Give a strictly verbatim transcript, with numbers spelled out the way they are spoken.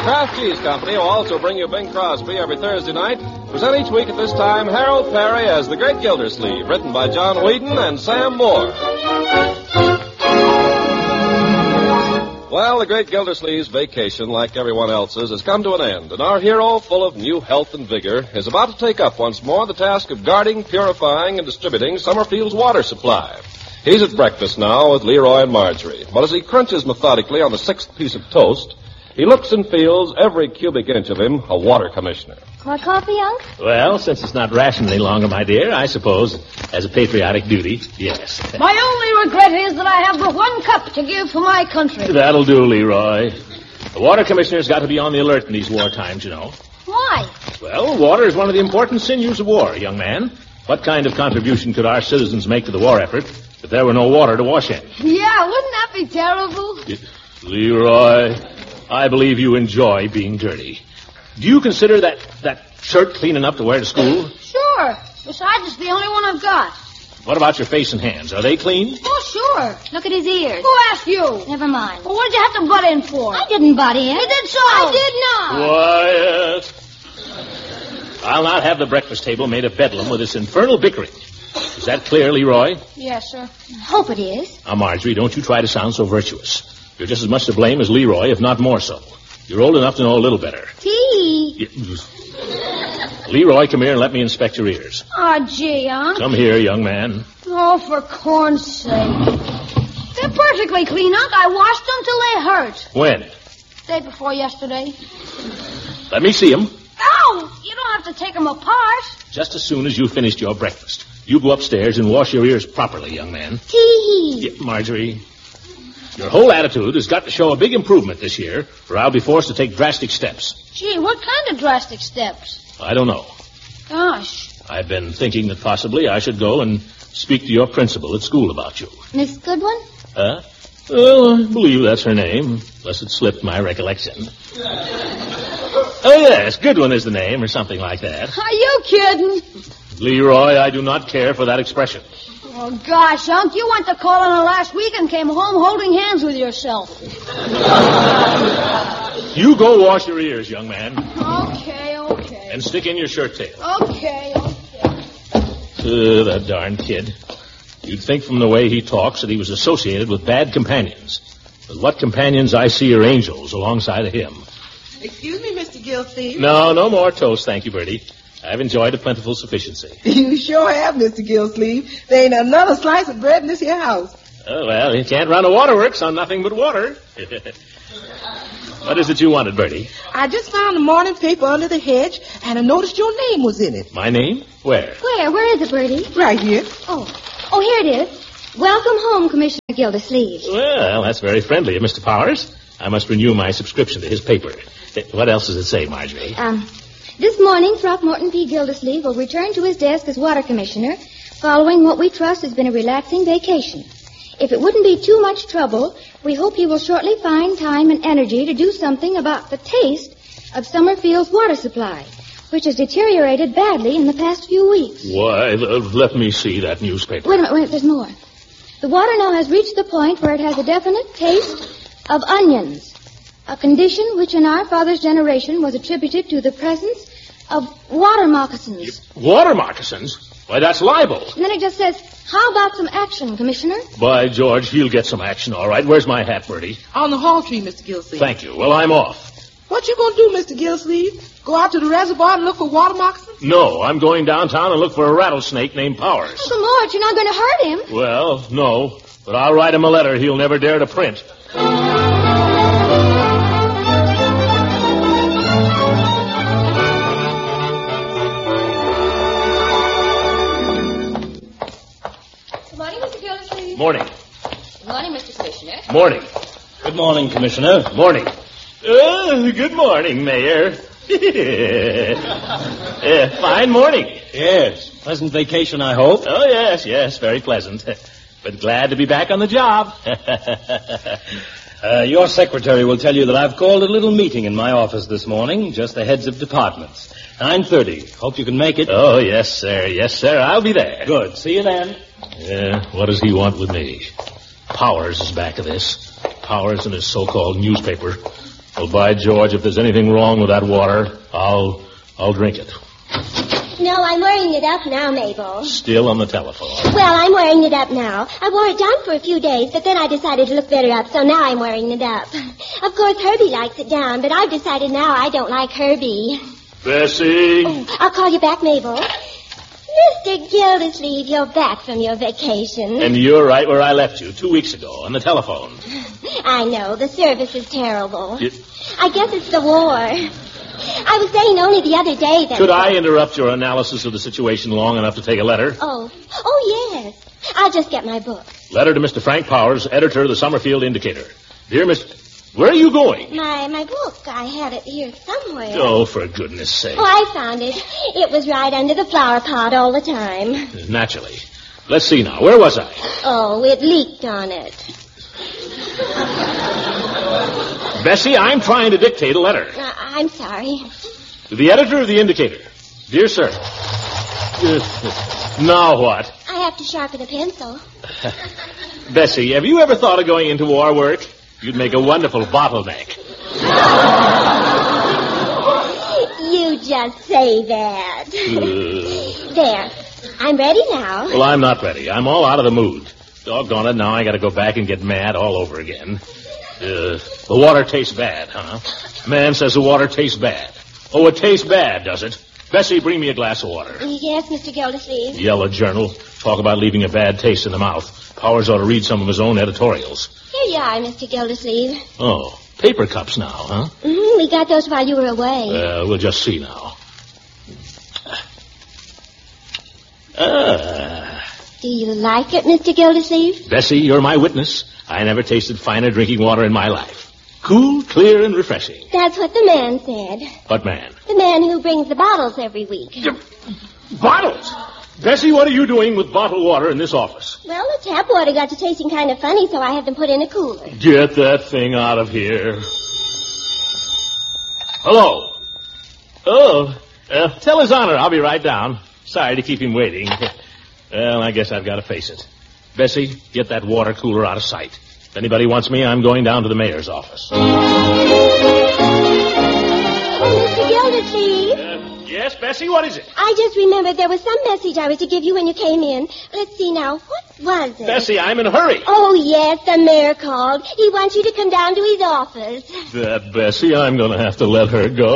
Kraft Cheese Company will also bring you Bing Crosby every Thursday night. Present each week at this time Harold Perry as The Great Gildersleeve, written by John Whedon and Sam Moore. Well, The Great Gildersleeve's vacation, like everyone else's, has come to an end, and our hero, full of new health and vigor, is about to take up once more the task of guarding, purifying, and distributing Summerfield's water supply. He's at breakfast now with Leroy and Marjorie, but as he crunches methodically on the sixth piece of toast, he looks and feels every cubic inch of him a water commissioner. More coffee, Unc? Well, since it's not rationed any longer, my dear, I suppose, as a patriotic duty, yes. My only regret is that I have but one cup to give for my country. That'll do, Leroy. The water commissioner's got to be on the alert in these war times, you know. Why? Well, water is one of the important sinews of war, young man. What kind of contribution could our citizens make to the war effort if there were no water to wash in? Yeah, wouldn't that be terrible? Leroy, I believe you enjoy being dirty. Do you consider that, that shirt clean enough to wear to school? Sure. Besides, it's the only one I've got. What about your face and hands? Are they clean? Oh, sure. Look at his ears. Who asked you? Never mind. Well, what did you have to butt in for? I didn't butt in. You did so. I did Quiet. I'll not have the breakfast table made a bedlam with this infernal bickering. Is that clear, Leroy? Yes, sir. I hope it is. Now, Marjorie, don't you try to sound so virtuous. You're just as much to blame as Leroy, if not more so. You're old enough to know a little better. Tea. Yeah. Leroy, come here and let me inspect your ears. Oh, gee, Unc. Come here, young man. Oh, for corn's sake. They're perfectly clean, Unc. I washed them till they hurt. When? Day before yesterday. Let me see them. Oh, you don't have to take them apart. Just as soon as you've finished your breakfast. You go upstairs and wash your ears properly, young man. Tea. Yeah, Marjorie, your whole attitude has got to show a big improvement this year, or I'll be forced to take drastic steps. Gee, what kind of drastic steps? I don't know. Gosh. I've been thinking that possibly I should go and speak to your principal at school about you. Miss Goodwin? Huh? Well, I believe that's her name, unless it slipped my recollection. Oh, yes, Goodwin is the name, or something like that. Are you kidding? Leroy, I do not care for that expression. Oh, gosh, Unc, you went to call on her last week and came home holding hands with yourself. You go wash your ears, young man. Okay, okay. And stick in your shirt tail. Okay, okay. Uh, that darn kid. You'd think from the way he talks that he was associated with bad companions. But what companions I see are angels alongside of him. Excuse me, Mister Gilsleeve. No, no more toast, thank you, Bertie. I've enjoyed a plentiful sufficiency. You sure have, Mister Gilsleeve. There ain't another slice of bread in this here house. Oh, well, you can't run a waterworks on nothing but water. What is it you wanted, Bertie? I just found the morning paper under the hedge, and I noticed your name was in it. My name? Where? Where? Where is it, Bertie? Right here. Oh. Oh, here it is. Welcome home, Commissioner Gildersleeve. Well, that's very friendly of Mister Powers. I must renew my subscription to his paper. What else does it say, Marjorie? Um, this morning, Throckmorton P. Gildersleeve will return to his desk as water commissioner, following what we trust has been a relaxing vacation. If it wouldn't be too much trouble, we hope he will shortly find time and energy to do something about the taste of Summerfield's water supply, which has deteriorated badly in the past few weeks. Why, uh, let me see that newspaper. Wait a minute, wait a minute, there's more. The water now has reached the point where it has a definite taste of onions, a condition which in our father's generation was attributed to the presence of water moccasins. Water moccasins? Why, that's libel. And then it just says, how about some action, Commissioner? By George, he'll get some action, all right. Where's my hat, Bertie? On the hall tree, Mister Gilsleeve. Thank you. Well, I'm off. What you gonna do, Mister Gilsleeve? Go out to the reservoir and look for water moccasins? No, I'm going downtown and look for a rattlesnake named Powers. Uncle Mort, you're not going to hurt him. Well, no, but I'll write him a letter he'll never dare to print. Good morning, Mister Gildersleeve. Morning. Good morning, Mister Commissioner. Morning. Good morning, Commissioner. Morning. Uh, good morning, Mayor. uh, fine morning. Yes. Pleasant vacation, I hope. Oh, yes, yes, very pleasant. But glad to be back on the job. uh, your secretary will tell you that I've called a little meeting in my office this morning, just the heads of departments. nine thirty. Hope you can make it. Oh, yes, sir. Yes, sir. I'll be there. Good. See you then. Yeah, what does he want with me? Powers is back of this. Powers and his so-called newspaper. Well, by George, if there's anything wrong with that water, I'll, I'll drink it. No, I'm wearing it up now, Mabel. Still on the telephone. Well, I'm wearing it up now. I wore it down for a few days, but then I decided to look better up, so now I'm wearing it up. Of course, Herbie likes it down, but I've decided now I don't like Herbie. Bessie. Oh, I'll call you back, Mabel. Mister Gildersleeve, you're back from your vacation. And you're right where I left you two weeks ago, on the telephone. I know, the service is terrible. You... I guess it's the war. I was saying only the other day that... Could I interrupt your analysis of the situation long enough to take a letter? Oh, oh, yes. I'll just get my book. Letter to Mister Frank Powers, editor of the Summerfield Indicator. Dear Mister... Where are you going? My my book. I have it here somewhere. Oh, for goodness sake. Oh, I found it. It was right under the flower pot all the time. Naturally. Let's see now. Where was I? Oh, it leaked on it. Bessie, I'm trying to dictate a letter. Uh, I'm sorry. To the editor of the Indicator. Dear sir. Uh, now what? I have to sharpen a pencil. Bessie, have you ever thought of going into war work? You'd make a wonderful bottleneck. You just say that. Uh... There. I'm ready now. Well, I'm not ready. I'm all out of the mood. Doggone it, now I gotta go back and get mad all over again. Uh, the water tastes bad, huh? Man says the water tastes bad. Oh, it tastes bad, does it? Bessie, bring me a glass of water. Yes, Mister Gildersleeve. Yellow Journal. Talk about leaving a bad taste in the mouth. Powers ought to read some of his own editorials. Here you are, Mister Gildersleeve. Oh, paper cups now, huh? Mm-hmm. We got those while you were away. Uh, we'll just see now. Ah. Do you like it, Mister Gildersleeve? Bessie, you're my witness. I never tasted finer drinking water in my life. Cool, clear, and refreshing. That's what the man said. What man? The man who brings the bottles every week. Bottles? Bessie, what are you doing with bottled water in this office? Well, the tap water got to tasting kind of funny, so I had them put in a cooler. Get that thing out of here. Hello. Oh, uh, tell His Honor I'll be right down. Sorry to keep him waiting. Well, I guess I've got to face it. Bessie, get that water cooler out of sight. If anybody wants me, I'm going down to the mayor's office. Oh, Mister Gildersleeve. Uh, yes, Bessie, what is it? I just remembered there was some message I was to give you when you came in. Let's see now. What was it? Bessie, I'm in a hurry. Oh, yes, the mayor called. He wants you to come down to his office. That Bessie, I'm going to have to let her go.